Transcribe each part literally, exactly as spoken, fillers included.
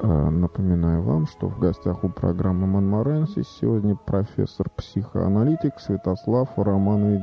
Напоминаю вам, что в гостях у программы «Монморенсис» сегодня профессор-психоаналитик Святослав Романович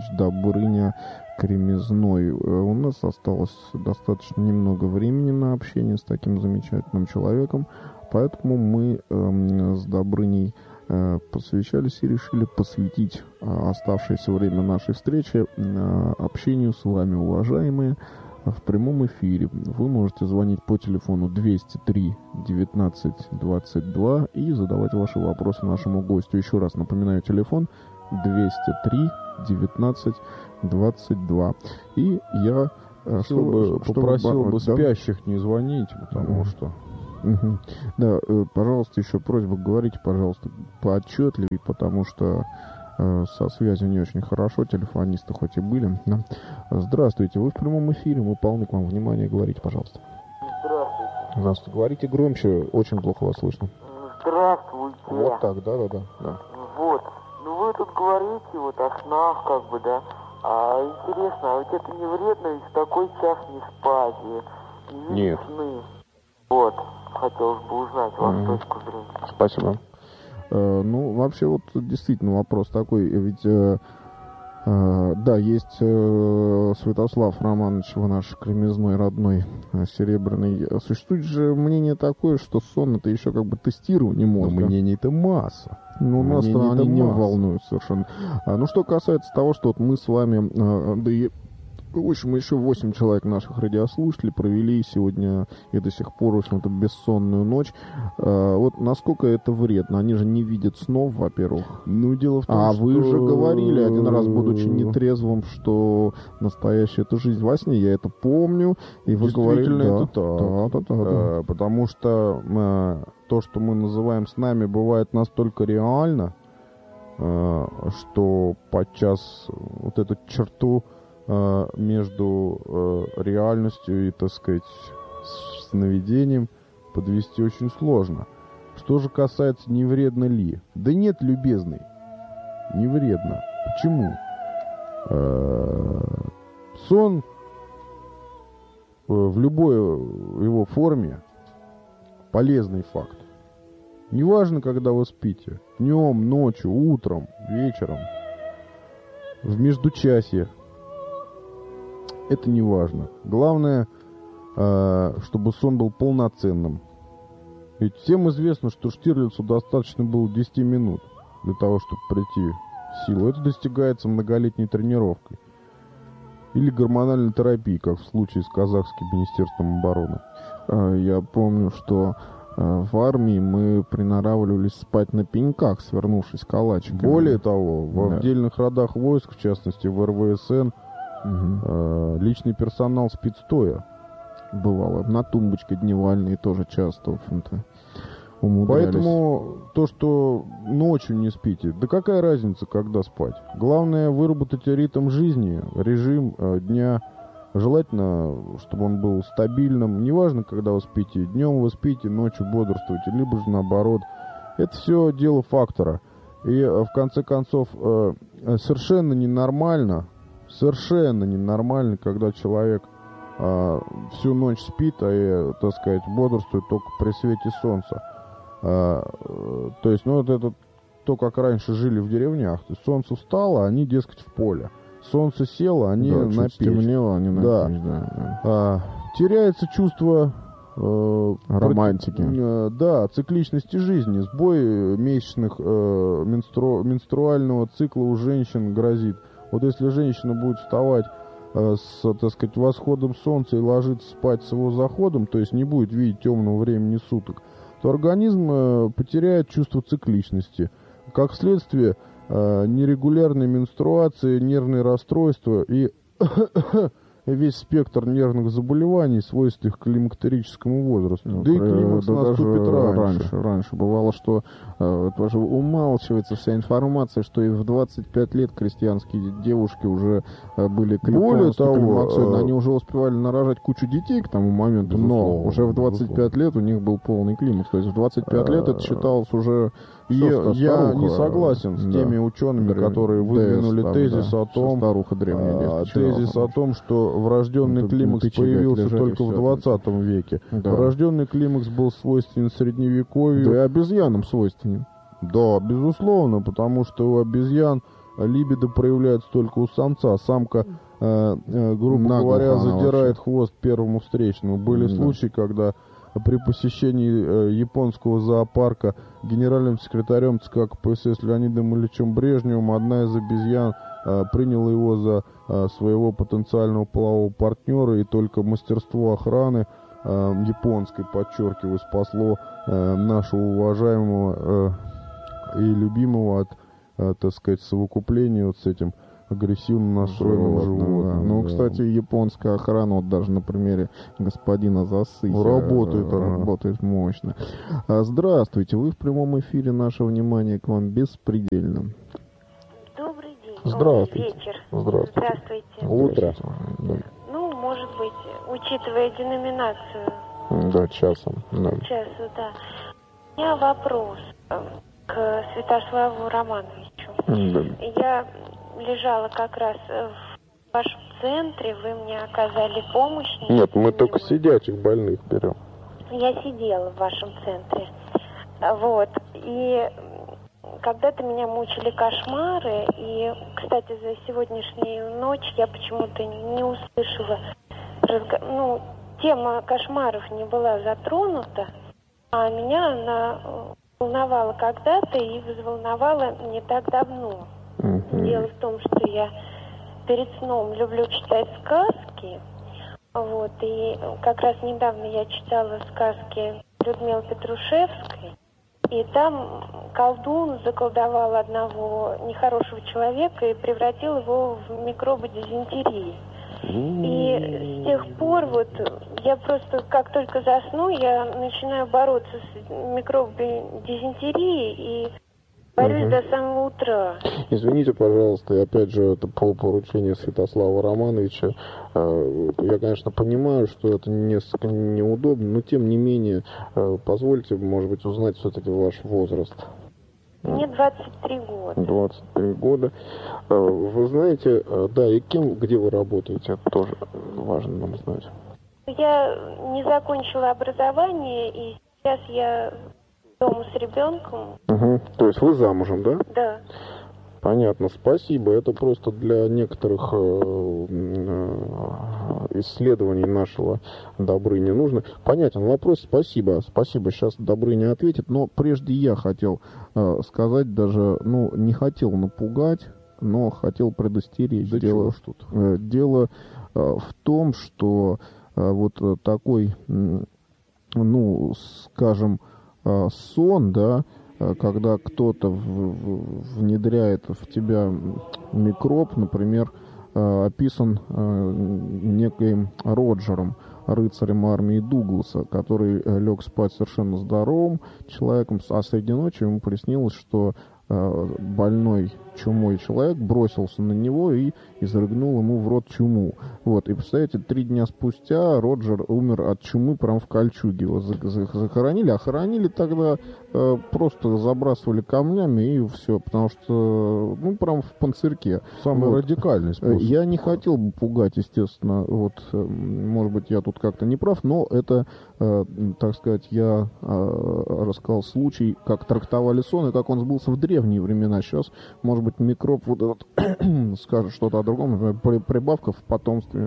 Добрыня-Кремезной. У нас осталось достаточно немного времени на общение с таким замечательным человеком, поэтому мы э, с Добрыней э, посвящались и решили посвятить э, оставшееся время нашей встречи э, общению с вами, уважаемые, в прямом эфире. Вы можете звонить по телефону двести три девятнадцать двадцать два и задавать ваши вопросы нашему гостю. Еще раз напоминаю, телефон двести три девятнадцать двадцать два. И я чтобы, чтобы, попросил бы спящих да? не звонить, потому mm-hmm. что... Mm-hmm. Да, пожалуйста, еще просьба, говорите, пожалуйста, поотчетливее, потому что со связью не очень хорошо, телефонисты хоть и были. Да. Здравствуйте, вы в прямом эфире, мы полны к вам внимания, говорите, пожалуйста. Здравствуйте. Здравствуйте, говорите громче, очень плохо вас слышно. Здравствуйте. Вот так, да-да-да. Да. Вот, ну вы тут говорите вот о снах, как бы, да, а интересно, а ведь это не вредно, ведь в такой час не спать и не видеть сны. Вот, хотелось бы узнать вашу mm-hmm. точку зрения. Спасибо. Ну, вообще, вот действительно вопрос такой, ведь, э, э, да, есть э, Святослав Романович, наш Кремезной, родной, серебряный. Существует же мнение такое, что сон — это еще как бы тестирование мозга. Но мнений-то масса. Ну, нас-то они не волнуют совершенно. А, ну, что касается того, что вот мы с вами, э, да и... В общем, еще восемь человек наших радиослушателей провели сегодня и до сих пор, в общем-то, бессонную ночь. А, вот насколько это вредно? Они же не видят снов, во-первых. Ну, дело в том, а что... вы же говорили один раз, будучи нетрезвым, что настоящая это жизнь во сне. Я это помню. И вы говорили, да, это так. Да, да, да, да. А, потому что а, то, что мы называем снами, бывает настолько реально, а, что подчас вот эту черту между э, реальностью и, так сказать, сновидением подвести очень сложно. Что же касается, не вредно ли? Да нет, любезный, не вредно. Почему? Э, сон э, в любой его форме полезный факт. Неважно, когда вы спите. Днем, ночью, утром, вечером, в междучасье. Это не важно. Главное, чтобы сон был полноценным. Ведь всем известно, что Штирлицу достаточно было десять минут для того, чтобы прийти в силу. Это достигается многолетней тренировкой. Или гормональной терапией, как в случае с казахским министерством обороны. Я помню, что в армии мы приноравливались спать на пеньках, свернувшись калачиками. Более того, в да. отдельных родах войск, в частности в эр вэ эс эн, Угу. личный персонал спит стоя. Бывало. На тумбочке дневальные тоже часто, в общем-то, умудрялись. Поэтому то, что ночью не спите, да какая разница, когда спать? Главное выработать ритм жизни, режим дня. Желательно, чтобы он был стабильным. Неважно, когда вы спите. Днем вы спите, ночью бодрствуете, либо же наоборот. Это все дело фактора. И в конце концов совершенно ненормально, Совершенно ненормально, когда человек а, всю ночь спит, а, так сказать, бодрствует только при свете солнца. А, то есть, ну, вот это то, как раньше жили в деревнях. То есть, солнце встало, они, дескать, в поле. Солнце село, они да, на печь. Темнело, они на да. печь, да. да. А, теряется чувство... Э, романтики. Э, да, цикличности жизни. Сбой месячных э, менстру, менструального цикла у женщин грозит. Вот если женщина будет вставать э, с, так сказать, восходом солнца и ложиться спать с его заходом, то есть не будет видеть темного времени суток, то организм э, потеряет чувство цикличности. Как следствие, э, нерегулярные менструации, нервные расстройства и весь спектр нервных заболеваний, свойственных климактерическому возрасту. Да, да и климакс да наступит раньше. раньше. Раньше бывало, что э, тоже умалчивается вся информация, что и в двадцать пять лет крестьянские девушки уже э, были Более того, э, они уже успевали нарожать кучу детей к тому моменту, но уже в двадцать пять лет у них был полный климакс. То есть в двадцать пять лет это считалось уже Я, я не согласен с теми да. учеными, Древ... которые выдвинули Д С, тезис да. о том, а, тезис о том, что врожденный ну, климакс появился только в двадцатом веке. Да. Врожденный климакс был свойственен средневековью. Да и обезьянам свойственен. Да, безусловно, потому что у обезьян либидо проявляется только у самца. Самка, э, э, грубо Нагло говоря, задирает вообще. хвост первому встречному. Были да. случаи, когда при посещении э, японского зоопарка генеральным секретарем ЦК КПСС Леонидом Ильичем Брежневым одна из обезьян э, приняла его за э, своего потенциального полового партнера, и только мастерство охраны э, японской, подчеркиваю, спасло э, нашего уважаемого э, и любимого от, э, так сказать, совокупления вот с этим агрессивно настроенным животным. Да. Ну, да. Кстати, японская охрана, вот даже на примере господина Засыхи, работает, работает мощно. Здравствуйте, вы в прямом эфире, наше внимание к вам беспредельно. Добрый день. Здравствуйте. О, вечер. Здравствуйте. Здравствуйте. Утро. Да. Ну, может быть, учитывая деноминацию. Да, часом. Да. Часу, да. У меня вопрос к Святославу Романовичу. Да. Я лежала как раз в вашем центре, вы мне оказали помощь. Нет, мы только сидячих больных берем. Я сидела в вашем центре. Вот. И когда-то меня мучили кошмары. И, кстати, за сегодняшнюю ночь я почему-то не услышала. Разго... Ну, тема кошмаров не была затронута, а меня она волновала когда-то и взволновала не так давно. Uh-huh. Дело в том, что я перед сном люблю читать сказки. Вот, и как раз недавно я читала сказки Людмилы Петрушевской. И там колдун заколдовал одного нехорошего человека и превратил его в микробы дизентерии. И с тех пор вот я просто, как только засну, я начинаю бороться с микробами дизентерии и борюсь угу. до самого утра. Извините, пожалуйста, и опять же, это по поручению Святослава Романовича. Я, конечно, понимаю, что это несколько неудобно, но тем не менее, позвольте, может быть, узнать все-таки ваш возраст. Мне двадцать три года. двадцать три года. Вы знаете, да, и кем, где вы работаете, это тоже важно нам знать. Я не закончила образование, и сейчас я дома с ребенком. Угу. То есть вы замужем, да? Да. Понятно, спасибо. Это просто для некоторых исследований нашего Добрыни нужно. Понятен вопрос, спасибо. Спасибо, сейчас Добрыня ответит. Но прежде я хотел сказать, даже, ну, не хотел напугать, но хотел предостеречь. Да дело, чего ж тут? Дело в том, что вот такой, ну, скажем, сон, да, когда кто-то внедряет в тебя микроб, например, описан неким Роджером, рыцарем армии Дугласа, который лег спать совершенно здоровым человеком, а среди ночи ему приснилось, что больной чумой человек бросился на него и изрыгнул ему в рот чуму. Вот. И, представляете, три дня спустя Роджер умер от чумы прямо в кольчуге. Его захоронили, а хоронили тогда э, просто забрасывали камнями и все, потому что, ну, прям в панцирьке. Самый вот. радикальный способ. Я не хотел бы пугать, естественно, вот, может быть, я тут как-то не прав, но это, э, так сказать, я э, рассказал случай, как трактовали сон и как он сбылся в древние времена. Сейчас, может быть, микроб вот этот скажет что-то о другом, например, при, прибавка в потомстве.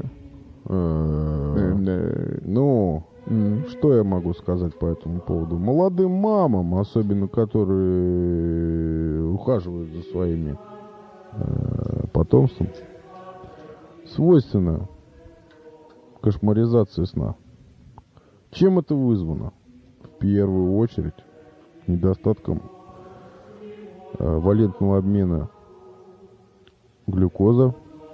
Ну, что я могу сказать по этому поводу? Молодым мамам, особенно которые ухаживают за своими потомством, свойственна кошмаризация сна. Чем это вызвано? В первую очередь недостатком валентного обмена глюкоза,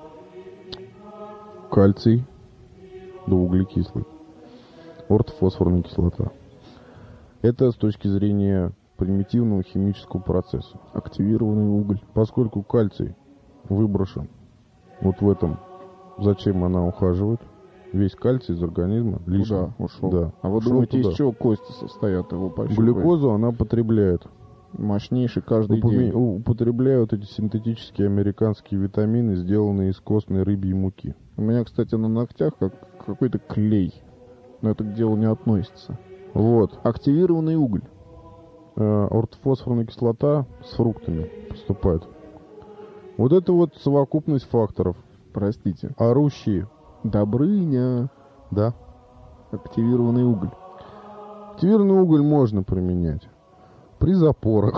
кальций да углекислый, ортофосфорная кислота. Это с точки зрения примитивного химического процесса. Активированный уголь. Поскольку кальций выброшен вот в этом, зачем она ухаживает, весь кальций из организма лишний. Куда ушел? Да. А вы ушел думаете, туда. Из чего кости состоят его пощупать? Глюкозу она потребляет Мощнейший каждый Упоме... день. Употребляют эти синтетические американские витамины, сделанные из костной рыбьей муки. У меня, кстати, на ногтях как какой-то клей. Но это к делу не относится. Вот. Активированный уголь. Э, ортофосфорная кислота с фруктами поступает. Вот это вот совокупность факторов. Простите. Орущие. Добрыня. Да. Активированный уголь. Активированный уголь можно применять при запорах.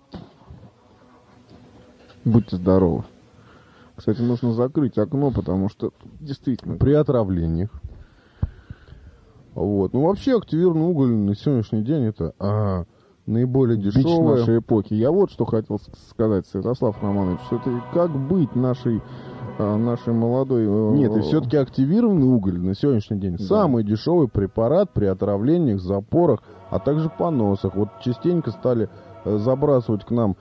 Будьте здоровы. Кстати, нужно закрыть окно, потому что действительно... При отравлениях. Вот. Ну, вообще, активированный уголь на сегодняшний день это а, наиболее дешевое. Бич нашей эпохи. Я вот что хотел сказать, Святослав Романович, что это как быть нашей, нашей молодой... Нет, и все-таки активированный уголь на сегодняшний день да. самый дешевый препарат при отравлениях, запорах, а также поносах. Вот частенько стали забрасывать к нам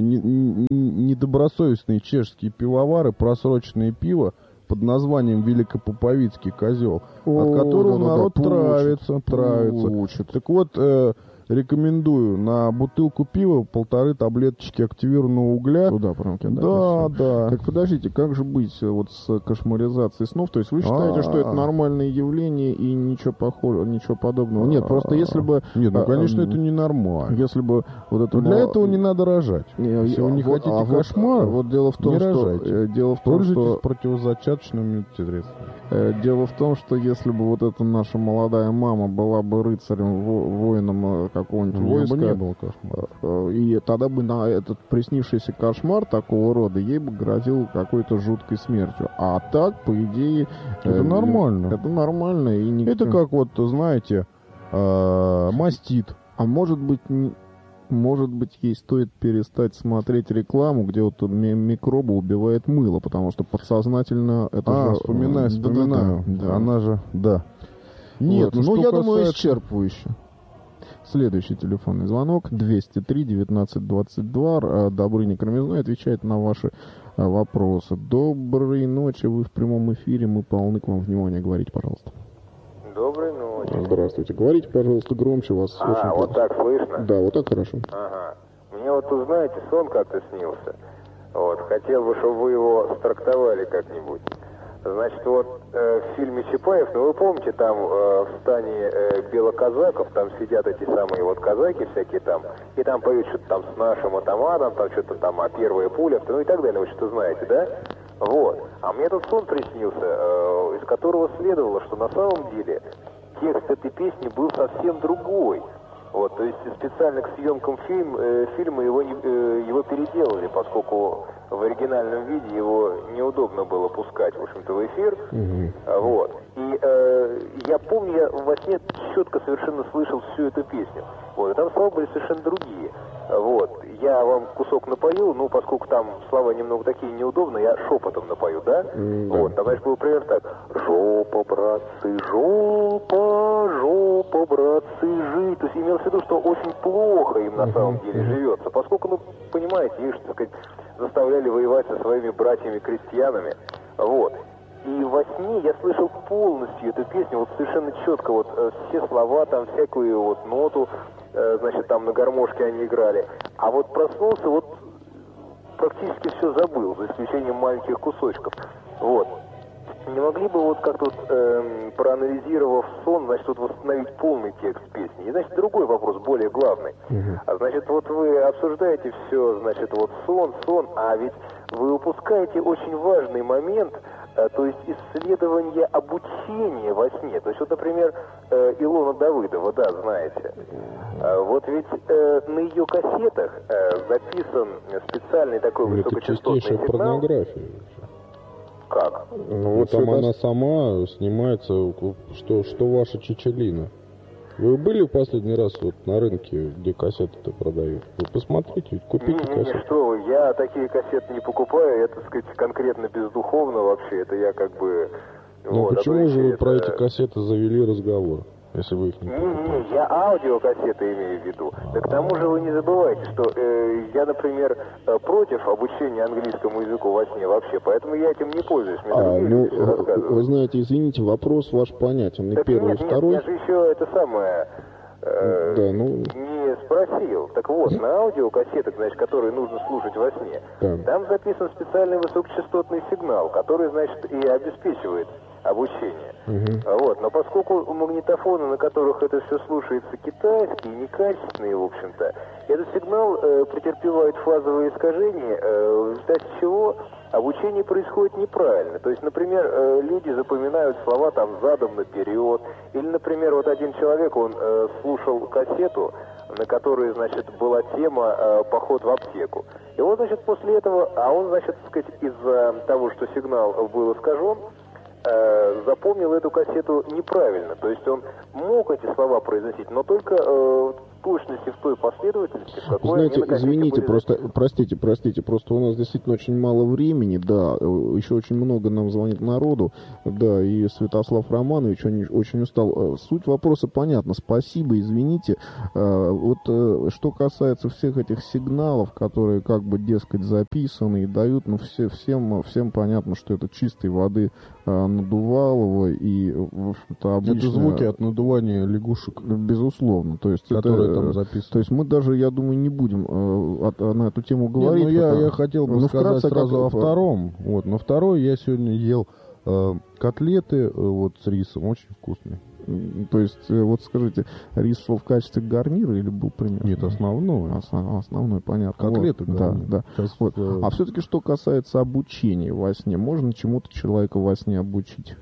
недобросовестные чешские пивовары, просроченное пиво под названием Великопоповицкий козел, О, от которого да, народ да, да, травится, пучит, травится. Пучит. Так вот, э, рекомендую на бутылку пива полторы таблеточки активированного угля. Туда прям кидать. Да, да. Так подождите, как же быть вот с кошмаризацией снов? То есть вы считаете, А-а-а. что это нормальное явление и ничего похожего, ничего подобного? Нет, просто если бы... Нет, ну конечно это не нормально. Если бы вот это... Для этого не надо рожать. Если вы не хотите а кошмара, вот дело в том, что... Дело в том, что... противозачаточными средствами. Дело в том, что если бы вот эта наша молодая мама была бы рыцарем, воином какого-нибудь ну, войска, бы не было кошмара. И тогда бы на этот приснившийся кошмар такого рода ей бы грозил какой-то жуткой смертью. А так, по идее... Это э, нормально. Это нормально. И никто... Это как вот, знаете, э, мастит. А может быть... Может быть, ей стоит перестать смотреть рекламу, где вот микробы убивает мыло, потому что подсознательно это а, же... вспоминаю, вспоминаю. Да, да, да. Она же, да. Нет, вот, ну, я касается... думаю, исчерпывающе. Следующий телефонный звонок двести три девятнадцать двадцать два. Добрыня Кромезной отвечает на ваши вопросы. Доброй ночи, вы в прямом эфире, мы полны к вам внимания. Говорите, пожалуйста. Доброй ночи. Здравствуйте. Говорите, пожалуйста, громче, вас а, очень вот плохо. Так слышно? Да, вот так хорошо. Ага. Мне вот, узнаете, сон как-то снился. Вот, хотел бы, чтобы вы его страктовали как-нибудь. Значит, вот э, в фильме Чапаев, ну вы помните, там э, в стане э, белоказаков, там сидят эти самые вот казаки всякие там, и там поют что-то там с нашим атаманом, там что-то там, а первая пуля, ну и так далее, вы что-то знаете, да? Вот. А мне тут сон приснился, э, из которого следовало, что на самом деле текст этой песни был совсем другой. Вот, то есть специально к съемкам фильм, э, фильма его, э, его переделали, поскольку в оригинальном виде его неудобно было пускать, в общем-то, в эфир. Mm-hmm. Вот. И э, я помню, я во сне четко совершенно слышал всю эту песню. Вот. И там слова были совершенно другие. Вот. Я вам кусок напою, ну, поскольку там слова немного такие неудобные, я шепотом напою, да? Mm-hmm. Вот. Там, значит, был пример так. Жопа, братцы, жопа, жопа, братцы, жить. То есть имелось в виду, что очень плохо им на самом деле живется, поскольку, ну, понимаете, их, так сказать, заставляли воевать со своими братьями-крестьянами. Вот. И во сне я слышал полностью эту песню, вот совершенно четко, вот э, все слова, там всякую вот ноту, э, значит, там на гармошке они играли. А вот проснулся, вот практически все забыл, за исключением маленьких кусочков. Вот. Не могли бы вот как-то вот, э, проанализировав сон, значит, вот восстановить полный текст песни? И, значит, другой вопрос, более главный. Uh-huh. А, значит, вот вы обсуждаете все, значит, вот сон, сон, а ведь вы упускаете очень важный момент, э, то есть исследование обучения во сне. То есть, вот, например, э, Илона Давыдова, да, знаете. Э, вот ведь э, на ее кассетах э, записан специальный такой высокочастотный сигнал. Это чистейшая порнография. Как? Ну вот там она сама снимается, что, что ваша чичелина. Вы были в последний раз вот на рынке, где кассеты-то продают? Вы посмотрите, купите не, не, кассеты. Не, что вы, я такие кассеты не покупаю, это, так сказать, конкретно бездуховно вообще, это я как бы... Ну вот, почему же вы это... про эти кассеты завели разговор, если вы их не покупаете? Не, не, я аудиокассеты имею в виду. Да к тому же вы не забывайте, что э, я, например, против обучения английскому языку во сне вообще, поэтому я этим не пользуюсь. Мне а, ну, вы знаете, извините, вопрос ваш понятен. И так первый, нет, и второй. Нет, я же еще это самое... Э, да, ну... не спросил. Так вот, на аудиокассетах, значит, которые нужно слушать во сне, Так. там записан специальный высокочастотный сигнал, который, значит, и обеспечивает обучение. Угу. Вот. Но поскольку магнитофоны, на которых это все слушается, китайские, некачественные, в общем-то, этот сигнал э, претерпевает фазовые искажения, э, в результате чего обучение происходит неправильно. То есть, например, э, люди запоминают слова там задом наперед. Или, например, вот один человек, он э, слушал кассету, на которой, значит, была тема э, «Поход в аптеку». И вот, значит, после этого, а он, значит, так сказать, из-за того, что сигнал был искажен, э, запомнил эту кассету неправильно. То есть он мог эти слова произносить, но только э, в точности, в той последовательности, в какой Знаете, они на кассете извините, были просто, записаны. простите, простите, просто у нас действительно очень мало времени, да, еще очень много нам звонит народу, да, и Святослав Романович очень, очень устал. Суть вопроса понятна, спасибо, извините. Вот что касается всех этих сигналов, которые как бы, дескать, записаны и дают, ну, все, всем, всем понятно, что это чистой воды надувалово и, в общем-то, обычно... Это звуки от надувания лягушек. Безусловно, то есть которые это, там записаны. То есть мы даже, я думаю, не будем э, от, на эту тему говорить. Нет, ну я, потому... я хотел бы ну, сказать вкратце, сразу как... о втором. Вот, на второй я сегодня ел э, котлеты э, вот с рисом, очень вкусные. То есть, э, вот скажите, рис шел в качестве гарнира или был пример? Нет, основной. Основной, основной понятно. Котлеты, вот, гарнир. да, да. Сейчас, Вот. э... А все-таки, что касается обучения во сне, можно чему-то человека во сне обучить?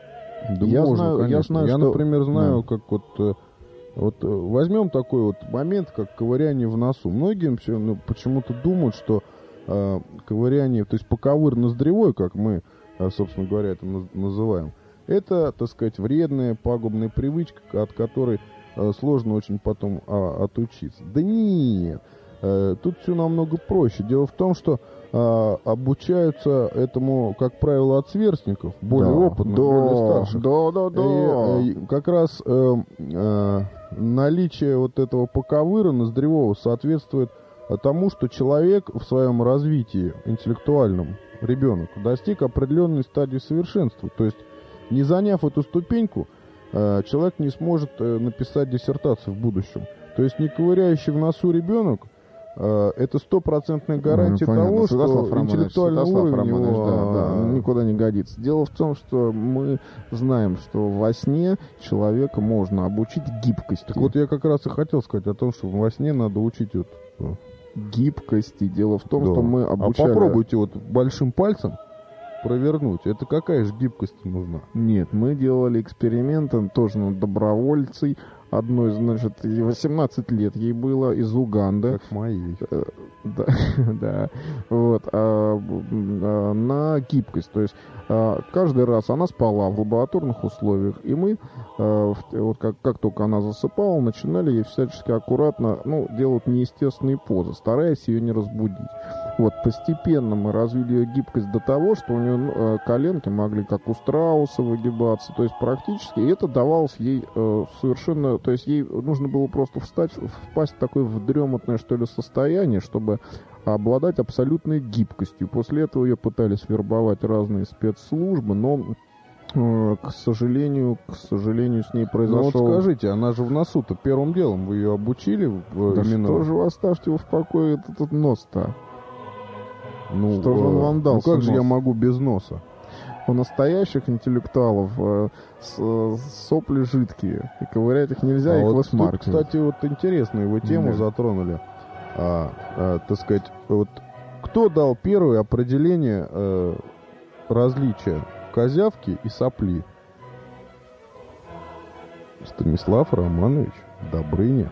Да я можно, знаю, конечно. Я, знаю, я что... например, знаю, да. как вот... Вот возьмем такой вот момент, как ковыряние в носу. Многим все, ну, почему-то думают, что э, ковыряние, то есть поковыр ноздревой, как мы, э, собственно говоря, это называем, это, так сказать, вредная, пагубная привычка, от которой э, сложно очень потом э, отучиться. Да нет, э, тут все намного проще. Дело в том, что э, обучаются этому, как правило, от сверстников, более да, опытных, да, более старших. Да, да, да. И, и как раз э, э, наличие вот этого поковыра ноздревого соответствует тому, что человек в своем развитии интеллектуальном, ребенок, достиг определенной стадии совершенства. То есть, не заняв эту ступеньку, э, человек не сможет э, написать диссертацию в будущем. То есть, не ковыряющий в носу ребенок, э, это стопроцентная гарантия ну, того, Святослав что Романович, интеллектуальный Святослав уровень Романович, его да, да, никуда не годится. Дело в том, что мы знаем, что во сне человека можно обучить гибкости. Так вот я как раз и хотел сказать о том, что во сне надо учить вот... гибкости. Дело в том, да. что мы обучали... А попробуйте вот большим пальцем провернуть. Это какая же гибкость нужна? Нет, мы делали эксперименты тоже над добровольцей. Одной, значит, восемнадцать лет ей было, из Уганды. Как мои. Да, да. Вот. А, а, на гибкость. То есть а, каждый раз она спала в лабораторных условиях, и мы, а, вот как, как только она засыпала, начинали ей всячески аккуратно, ну, делать неестественные позы, стараясь ее не разбудить. Вот, постепенно мы развили ее гибкость до того, что у нее э, коленки могли, как у страуса, выгибаться. То есть практически, и это давалось ей э, совершенно... То есть ей нужно было просто встать, впасть в такое вдремотное, что ли, состояние, чтобы обладать абсолютной гибкостью. После этого ее пытались вербовать разные спецслужбы, но... К сожалению, к сожалению, с ней произошел... Ну вот скажите, она же в носу-то первым делом, вы ее обучили? Да именно... что же вы оставьте его в покое, этот, этот нос-то? Ну, что же он вам дал? Ну как же нос? я могу без носа? У настоящих интеллектуалов э, с, э, сопли жидкие, и ковырять их нельзя, а их вот высмаркивать. тут, кстати, вот интересную вы тему да. затронули. А, а, так сказать, вот кто дал первое определение э, различия козявки и сопли? Станислав Романович Добрыня.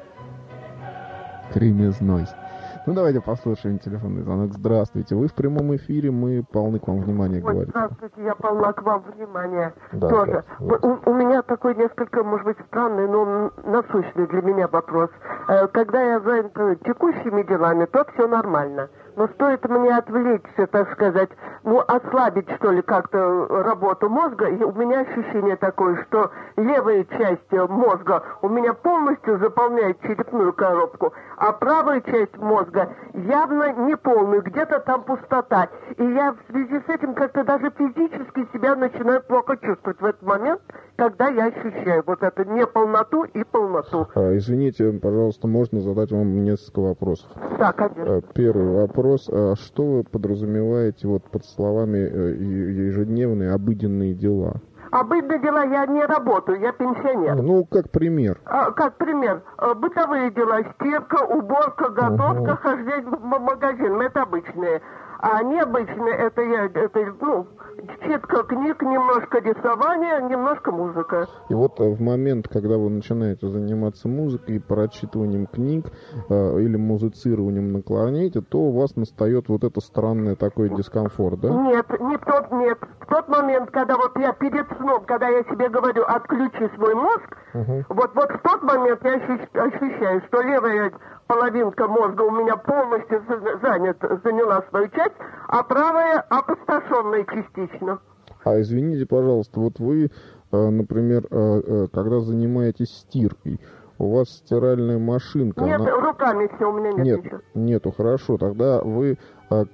Кремезной. Ну, давайте послушаем телефонный звонок. Здравствуйте. Вы в прямом эфире, мы полны к вам внимания Ой, говорить. здравствуйте, я полна к вам внимания. Да, тоже. да, У, у меня такой несколько, может быть, странный, но насущный для меня вопрос. Когда я занята текущими делами, то все нормально. Но стоит мне отвлечься, так сказать, ну, ослабить, что ли, как-то работу мозга, и у меня ощущение такое, что левая часть мозга у меня полностью заполняет черепную коробку, а правая часть мозга явно не полную, где-то там пустота. И я в связи с этим как-то даже физически себя начинаю плохо чувствовать в этот момент. когда я ощущаю вот эту неполноту и полноту. А, извините, пожалуйста, можно задать вам несколько вопросов? Да, конечно. Первый вопрос. А что вы подразумеваете вот под словами ежедневные обыденные дела? Обычные дела я не работаю, я пенсионер. Ну, как пример. А, как пример, бытовые дела, стирка, уборка, готовка, uh-huh. хождение в магазин, это обычные. А необычные, это я, это, ну, читка книг, немножко рисования, немножко музыка. И вот в момент, когда вы начинаете заниматься музыкой, прочитыванием книг э, или музицированием на кларнете, то у вас настает вот это странный такой дискомфорт, да? Нет, не в тот, нет. В тот момент, когда вот я перед сном, когда я себе говорю, отключи свой мозг, uh-huh. вот, вот в тот момент я ощущаю, что левая половинка мозга у меня полностью занят, заняла свою часть, а правая опустошенная частично. А извините, пожалуйста, вот вы, например, когда занимаетесь стиркой, у вас стиральная машинка... Нет, она... руками все, у меня нет, нет ничего. Нету, хорошо. Тогда вы